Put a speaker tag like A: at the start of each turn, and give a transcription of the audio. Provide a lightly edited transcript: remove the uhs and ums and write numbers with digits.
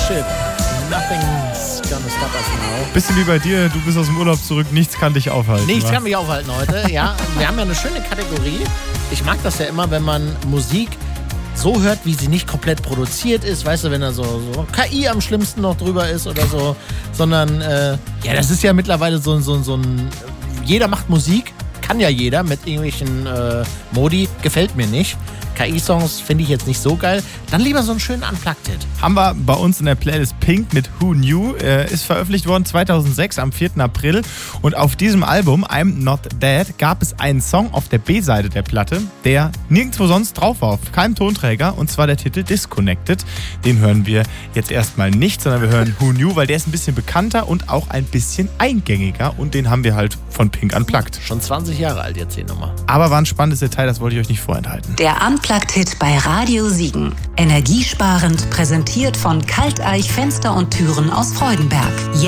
A: shit. Nothing's gonna stop us now.
B: Bisschen wie bei dir, du bist aus dem Urlaub zurück, nichts kann dich aufhalten.
A: Nichts kann mich aufhalten heute, ja. Wir haben ja eine schöne Kategorie. Ich mag das ja immer, wenn man Musik so hört, wie sie nicht komplett produziert ist, weißt du, wenn da so KI am schlimmsten noch drüber ist oder so, sondern, ja, das ist ja mittlerweile so ein, jeder macht Musik, kann ja jeder mit irgendwelchen Modi, gefällt mir nicht. KI-Songs finde ich jetzt nicht so geil. Dann lieber so einen schönen Unplugged-Hit.
B: Haben wir bei uns in der Playlist Pink mit Who Knew. Ist veröffentlicht worden 2006 am 4. April. Und auf diesem Album, I'm Not Dead, gab es einen Song auf der B-Seite der Platte, der nirgendwo sonst drauf war, auf keinem Tonträger. Und zwar der Titel Disconnected. Den hören wir jetzt erstmal nicht, sondern wir hören Who Knew, weil der ist ein bisschen bekannter und auch ein bisschen eingängiger. Und den haben wir halt von Pink Unplugged.
A: Schon 20 Jahre alt jetzt die Nummer.
B: Aber war ein spannendes Detail, das wollte ich euch nicht vorenthalten.
C: Der Unplugged-Hit bei Radio Siegen. Energiesparend, präsentiert von Kalteich Fenster und Türen aus Freudenberg.